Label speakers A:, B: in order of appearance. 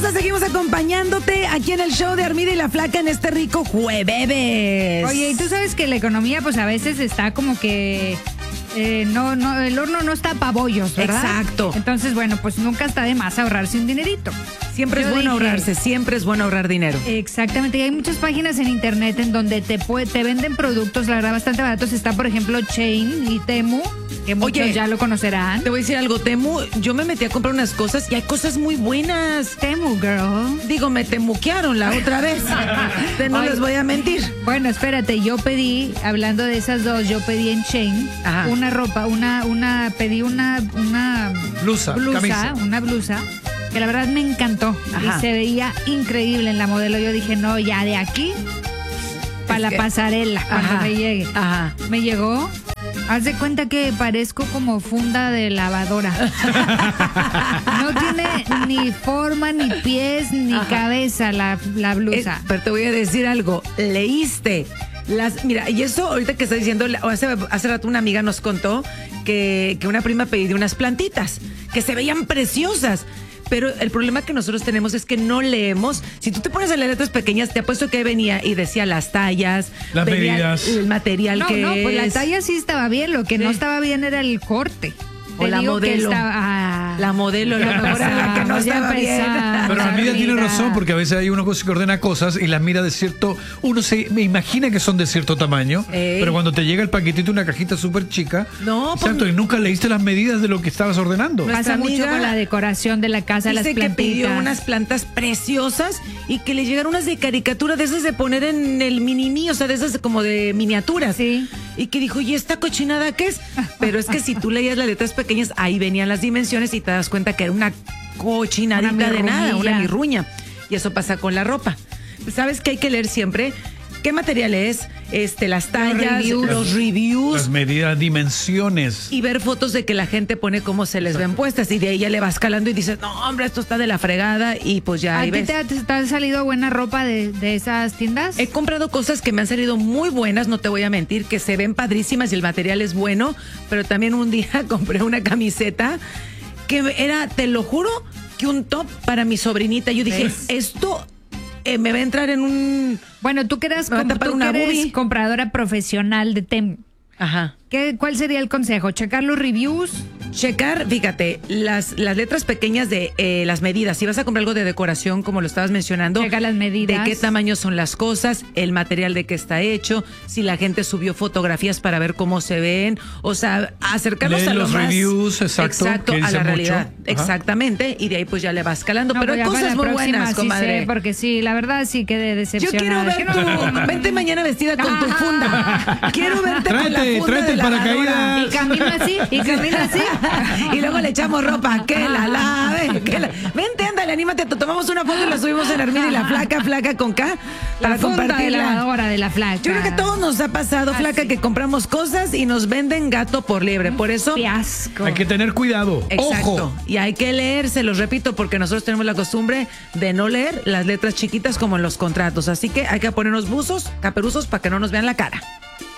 A: hermosa, seguimos acompañándote aquí en el show de Armida y la Flaca en este rico jueves.
B: Oye, y tú sabes que la economía pues a veces está como que el horno no está pa' bollos, ¿verdad?
A: Exacto.
B: Entonces, bueno, pues nunca está de más ahorrarse un dinerito.
A: Siempre es bueno ahorrarse, siempre es bueno ahorrar dinero.
B: Exactamente, y hay muchas páginas en internet en donde te venden productos, la verdad, bastante baratos. Está, por ejemplo, Chain y Temu, que muchos ya lo conocerán.
A: Te voy a decir algo, Temu, yo me metí a comprar unas cosas y hay cosas muy buenas.
B: Temu, girl.
A: Digo, me temuquearon la otra vez. No les voy a mentir.
B: Bueno, espérate, yo pedí, hablando de esas dos, yo pedí en Chain una ropa, pedí una
C: blusa,
B: una blusa, que la verdad me encantó. Y se veía increíble en la modelo. Yo dije, no, ya de aquí para la pasarela cuando me llegue. Me llegó. Haz de cuenta que parezco como funda de lavadora. No tiene ni forma, ni pies, ni cabeza la blusa.
A: Pero te voy a decir algo. Leíste. Mira, y eso ahorita que estás diciendo, hace rato una amiga nos contó que una prima pidió unas plantitas que se veían preciosas. Pero el problema que nosotros tenemos es que no leemos. Si tú te pones en las letras pequeñas, te apuesto que venía y decía las tallas,
C: las medidas,
A: el material
B: pues la talla sí estaba bien, lo que no estaba bien era el corte.
A: O la modelo. La modelo, lo mejor era la que no estaba bien.
C: Pero Armida tiene razón, porque a veces hay uno que ordena cosas y las mira de cierto. Uno me imagina que son de cierto tamaño, pero cuando te llega el paquetito, una cajita súper chica.
A: No,
C: exacto, y nunca leíste las medidas de lo que estabas ordenando.
B: Pasa mucho con la decoración de la casa, las plantitas.
A: Dice que pidió unas plantas preciosas y que le llegaron unas de caricatura, de esas de poner en el mini, o sea, de esas como de miniaturas.
B: Sí.
A: Y que dijo, ¿y esta cochinada qué es? Pero es que si tú leías las letras pequeñas, ahí venían las dimensiones y te das cuenta que era una cochinadita de nada, una mirruña. Y eso pasa con la ropa. ¿Sabes qué hay que leer siempre? ¿Qué material es? Las tallas, los reviews.
C: Las medidas, dimensiones.
A: Y ver fotos de que la gente pone cómo se les ven puestas. Y de ahí ya le vas calando y dices, no, hombre, esto está de la fregada. Y pues ya ahí ves.
B: ¿A ti te ha salido buena ropa de esas tiendas?
A: He comprado cosas que me han salido muy buenas, no te voy a mentir, que se ven padrísimas y el material es bueno. Pero también un día compré una camiseta que era, te lo juro, que un top para mi sobrinita. Yo dije, esto me va a entrar en un...
B: Bueno, tú que eres compradora profesional de Temu.
A: Ajá.
B: ¿Cuál sería el consejo? ¿Checar los reviews?
A: Checar, fíjate, las letras pequeñas de las medidas. Si vas a comprar algo de decoración, como lo estabas mencionando,
B: checa las medidas.
A: De qué tamaño son las cosas, el material de qué está hecho, si la gente subió fotografías para ver cómo se ven, o sea, acercarnos a
C: los reviews, exacto,
A: a la realidad. Exactamente, y de ahí pues ya le vas calando. Pero hay cosas muy buenas, comadre.
B: Sí, porque sí, la verdad sí quedé decepcionada.
A: Yo quiero ver vente mañana vestida con tu funda. Quiero verte con la funda
C: tráete
A: de la
C: paracaídas.
B: Y camina así.
A: Y luego le echamos ropa, que la lave, Vente, ándale, anímate, tomamos una foto y la subimos en Armida y la Flaca con K, para compartirla.
B: La hora de la Flaca.
A: Yo creo que a todos nos ha pasado, Flaca, que compramos cosas y nos venden gato por liebre, por eso...
B: Fiasco.
C: Hay que tener cuidado.
A: Exacto.
C: Ojo.
A: Y hay que leer, se los repito, porque nosotros tenemos la costumbre de no leer las letras chiquitas como en los contratos, así que hay que ponernos buzos, caperuzos, para que no nos vean la cara.